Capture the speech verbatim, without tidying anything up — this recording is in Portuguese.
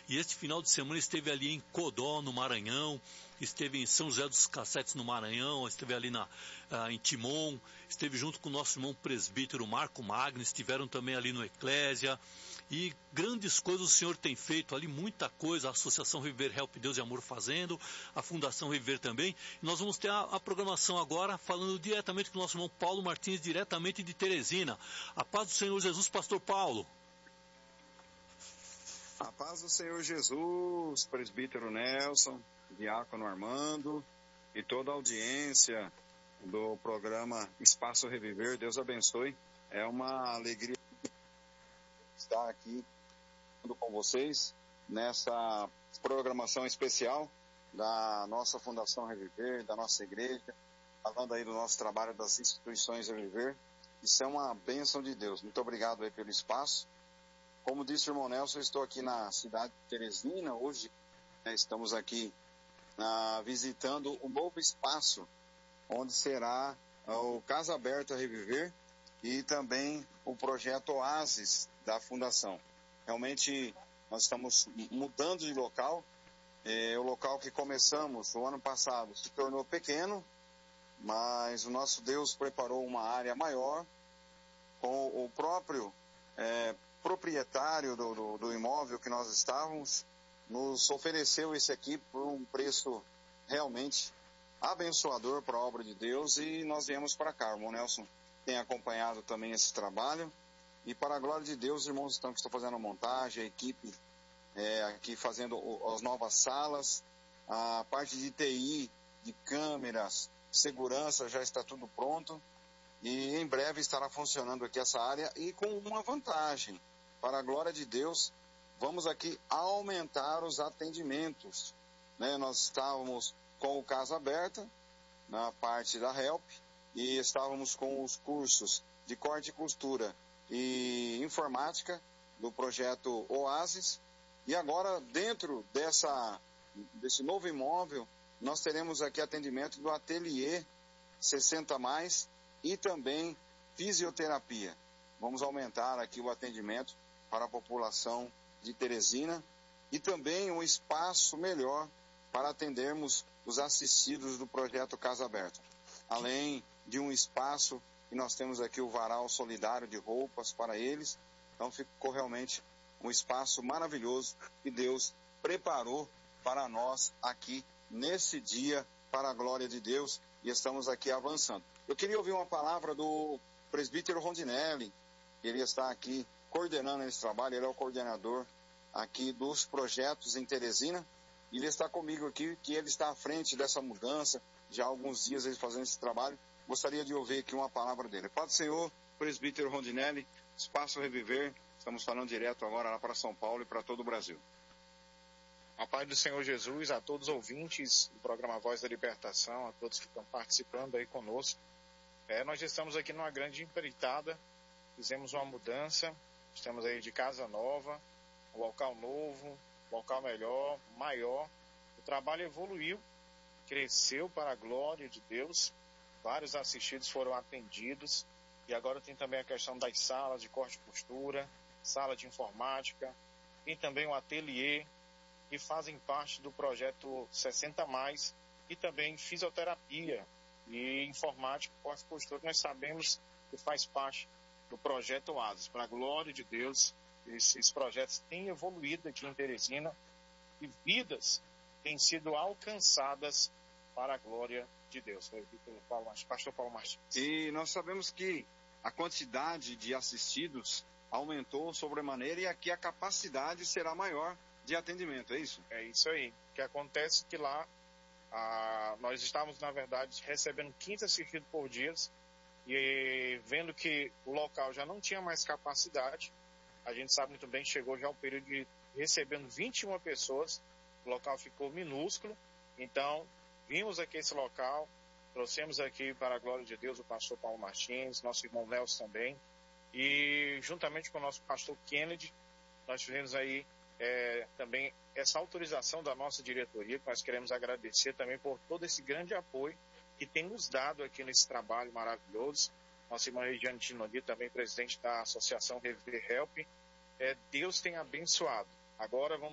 e este final de semana esteve ali em Codó, no Maranhão, esteve em São José dos Cassetes, no Maranhão, esteve ali na, ah, em Timon, esteve junto com o nosso irmão presbítero Marco Magno, estiveram também ali no Eclésia, e grandes coisas o Senhor tem feito ali, muita coisa, a Associação Reviver Help Deus e Amor fazendo, a Fundação Reviver também. E nós vamos ter a, a programação agora, falando diretamente com o nosso irmão Paulo Martins, diretamente de Teresina. A paz do Senhor Jesus, pastor Paulo. A paz do Senhor Jesus, presbítero Nelson, diácono Armando e toda a audiência do programa Espaço Reviver, Deus abençoe. É uma alegria estar aqui com vocês nessa programação especial da nossa Fundação Reviver, da nossa igreja, falando aí do nosso trabalho das instituições Reviver. Isso é uma bênção de Deus. Muito obrigado aí pelo espaço. Como disse o irmão Nelson, eu estou aqui na cidade de Teresina. Hoje, né, estamos aqui ah, visitando um novo espaço, onde será ah, o Casa Aberta Reviver e também o projeto Oasis da Fundação. Realmente, nós estamos mudando de local. É, o local que começamos o ano passado se tornou pequeno, mas o nosso Deus preparou uma área maior, com o próprio é, proprietário do, do, do imóvel que nós estávamos, nos ofereceu esse aqui por um preço realmente abençoador para a obra de Deus, e nós viemos para cá. O irmão Nelson tem acompanhado também esse trabalho, e para a glória de Deus, os irmãos estão, que estão fazendo a montagem, a equipe é, aqui fazendo as novas salas, a parte de T I, de câmeras, segurança, já está tudo pronto, e em breve estará funcionando aqui essa área, e com uma vantagem, para a glória de Deus, vamos aqui aumentar os atendimentos, né? Nós estávamos com o Casa Aberta, na parte da Help, e estávamos com os cursos de corte e costura e informática do projeto Oasis, e agora dentro dessa, desse novo imóvel, nós teremos aqui atendimento do Ateliê sessenta mais e também fisioterapia. Vamos aumentar aqui o atendimento para a população de Teresina e também um espaço melhor para atendermos os assistidos do projeto Casa Aberta. Além de um espaço que nós temos aqui o varal solidário de roupas para eles, então ficou realmente um espaço maravilhoso que Deus preparou para nós aqui nesse dia, para a glória de Deus, e estamos aqui avançando. Eu queria ouvir uma palavra do presbítero Rondinelli, ele está aqui coordenando esse trabalho, ele é o coordenador aqui dos projetos em Teresina, e ele está comigo aqui, que ele está à frente dessa mudança, já há alguns dias ele fazendo esse trabalho. Gostaria de ouvir aqui uma palavra dele. Pai do Senhor, presbítero Rondinelli, Espaço Reviver, estamos falando direto agora lá para São Paulo e para todo o Brasil. A paz do Senhor Jesus, a todos os ouvintes do programa Voz da Libertação, a todos que estão participando aí conosco. É, nós estamos aqui numa grande empreitada, fizemos uma mudança, estamos aí de casa nova, um local novo, um local melhor, maior. O trabalho evoluiu, cresceu para a glória de Deus, vários assistidos foram atendidos, e agora tem também a questão das salas de corte e costura, sala de informática, tem também um ateliê, que fazem parte do projeto sessenta mais, e também fisioterapia e informática, corte e costura, nós sabemos que faz parte do projeto Oasis. Para a glória de Deus, esses projetos têm evoluído aqui em Teresina, e vidas têm sido alcançadas para a glória de Deus. Foi pelo Paulo, pastor Paulo Martins. E nós sabemos que a quantidade de assistidos aumentou sobremaneira, e aqui a capacidade será maior de atendimento, é isso? É isso aí. O que acontece é que lá ah, nós estávamos, na verdade, recebendo quinze assistidos por dia, e vendo que o local já não tinha mais capacidade, a gente sabe muito bem, chegou já o período de recebendo vinte e uma pessoas, o local ficou minúsculo, então vimos aqui esse local, trouxemos aqui para a glória de Deus o pastor Paulo Martins, nosso irmão Nelson também, e juntamente com o nosso pastor Kennedy, nós fizemos aí É, também essa autorização da nossa diretoria, que nós queremos agradecer também por todo esse grande apoio que tem nos dado aqui nesse trabalho maravilhoso. Nossa irmã Regiane Tinoni, também presidente da Associação Reviver Help. É, Deus tem abençoado. Agora vamos